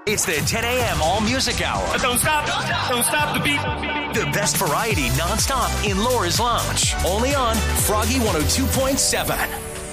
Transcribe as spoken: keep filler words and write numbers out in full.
It's the ten a.m. All Music Hour. Don't stop, don't stop the beat. The best variety nonstop in Laura's Lounge. Only on Froggy one oh two point seven.